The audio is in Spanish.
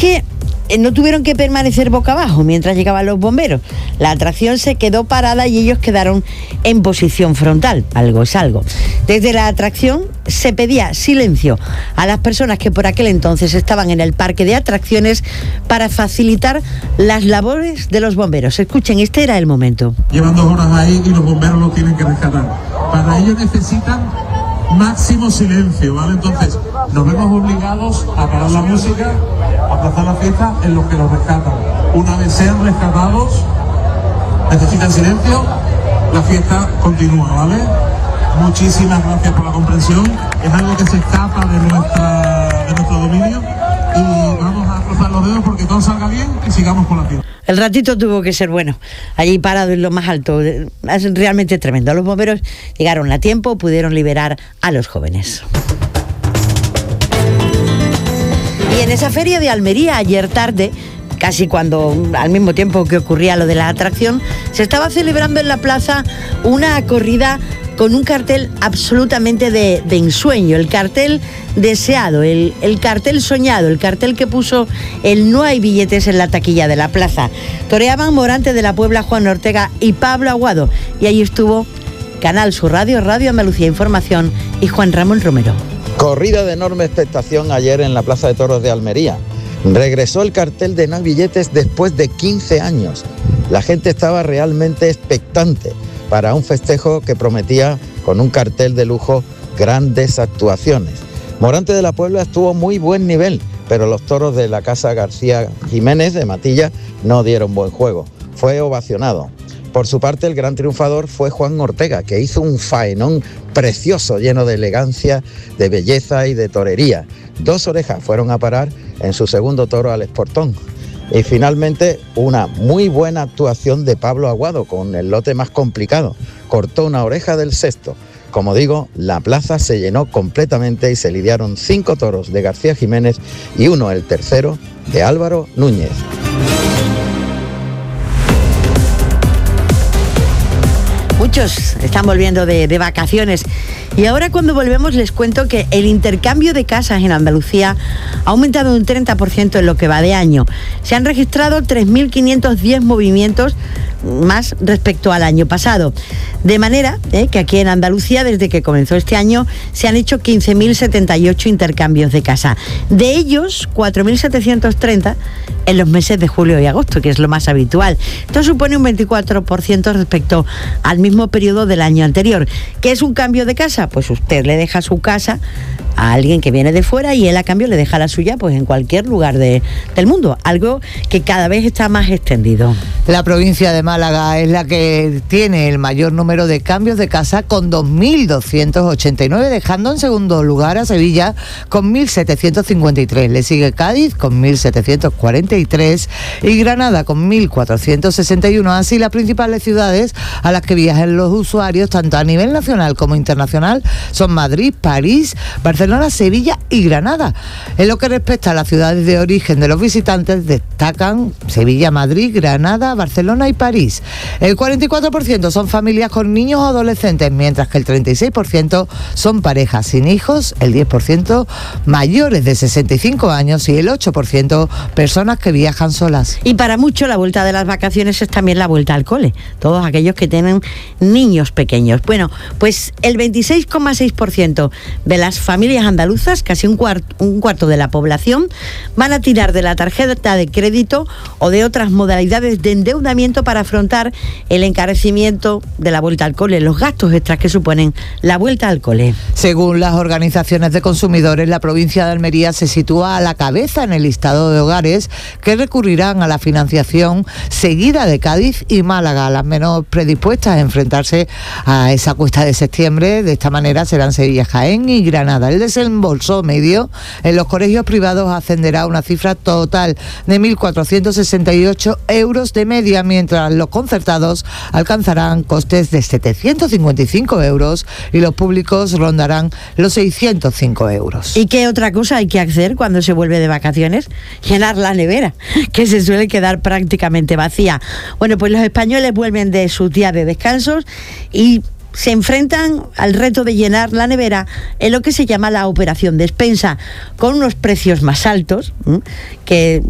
que no tuvieron que permanecer boca abajo mientras llegaban los bomberos. La atracción se quedó parada y ellos quedaron en posición frontal. Algo es algo. Desde la atracción se pedía silencio a las personas que por aquel entonces estaban en el parque de atracciones para facilitar las labores de los bomberos. Escuchen, este era el momento. Llevan 2 horas ahí y los bomberos lo tienen que rescatar. Para ello necesitan máximo silencio, ¿vale? Entonces, nos vemos obligados a parar la música, a aplazar la fiesta en los que los rescatan. Una vez sean rescatados, necesitan silencio, la fiesta continúa, ¿vale? Muchísimas gracias por la comprensión. Es algo que se escapa de nuestro dominio y vamos a cruzar los dedos porque todo salga bien y sigamos con la fiesta. El ratito tuvo que ser bueno, allí parado en lo más alto, es realmente tremendo. Los bomberos llegaron a tiempo, pudieron liberar a los jóvenes. Y en esa feria de Almería, ayer tarde, casi al mismo tiempo que ocurría lo de la atracción, se estaba celebrando en la plaza una corrida con un cartel absolutamente de ensueño, el cartel deseado, el cartel soñado, el cartel que puso el "No hay billetes" en la taquilla de la plaza. Toreaban Morante de la Puebla, Juan Ortega y Pablo Aguado, y ahí estuvo Canal Sur Radio, Radio Andalucía Información y Juan Ramón Romero. Corrida de enorme expectación ayer en la Plaza de Toros de Almería. Regresó el cartel de "No hay billetes" después de 15 años. La gente estaba realmente expectante para un festejo que prometía, con un cartel de lujo, grandes actuaciones. Morante de la Puebla estuvo a muy buen nivel, pero los toros de la Casa García Jiménez de Matilla no dieron buen juego. Fue ovacionado. Por su parte, el gran triunfador fue Juan Ortega, que hizo un faenón precioso, lleno de elegancia, de belleza y de torería. 2 orejas fueron a parar en su segundo toro al esportón. Y finalmente, una muy buena actuación de Pablo Aguado, con el lote más complicado. Cortó una oreja del sexto. Como digo, la plaza se llenó completamente y se lidiaron 5 toros de García Jiménez y uno, el tercero, de Álvaro Núñez. Muchos están volviendo de vacaciones y ahora cuando volvemos les cuento que el intercambio de casas en Andalucía ha aumentado un 30% en lo que va de año. Se han registrado 3.510 movimientos más respecto al año pasado. De manera que aquí en Andalucía, desde que comenzó este año, se han hecho 15.078 intercambios de casa. De ellos, 4.730 en los meses de julio y agosto, que es lo más habitual. Esto supone un 24% respecto al mismo periodo del año anterior. ¿Qué es un cambio de casa? Pues usted le deja su casa a alguien que viene de fuera y él a cambio le deja la suya pues en cualquier lugar del mundo, algo que cada vez está más extendido. La provincia de Málaga es la que tiene el mayor número de cambios de casa, con 2.289, dejando en segundo lugar a Sevilla con 1.753. Le sigue Cádiz con 1.743 y Granada con 1.461. Así, las principales ciudades a las que viajan los usuarios, tanto a nivel nacional como internacional, son Madrid, París, Barcelona, Sevilla y Granada. En lo que respecta a las ciudades de origen de los visitantes, destacan Sevilla, Madrid, Granada, Barcelona y París. El 44% son familias con niños o adolescentes, mientras que el 36% son parejas sin hijos, el 10% mayores de 65 años y el 8% personas que viajan solas. Y para muchos la vuelta de las vacaciones es también la vuelta al cole, todos aquellos que tienen niños pequeños. Bueno, pues el 26,6% de las familias andaluzas, casi un cuarto de la población, van a tirar de la tarjeta de crédito o de otras modalidades de endeudamiento para afrontar el encarecimiento de la vuelta al cole, los gastos extras que suponen la vuelta al cole. Según las organizaciones de consumidores, la provincia de Almería se sitúa a la cabeza en el listado de hogares que recurrirán a la financiación, seguida de Cádiz y Málaga, las menos predispuestas a enfrentarse a esa cuesta de septiembre. De esta manera serán Sevilla, Jaén y Granada. El desembolso medio en los colegios privados ascenderá a una cifra total de 1.468 euros de media, mientras los concertados alcanzarán costes de 755 euros y los públicos rondarán los 605 euros. ¿Y qué otra cosa hay que hacer cuando se vuelve de vacaciones? Llenar la nevera, que se suele quedar prácticamente vacía. Bueno, pues los españoles vuelven de sus días de descansos y se enfrentan al reto de llenar la nevera en lo que se llama la operación despensa, con unos precios más altos que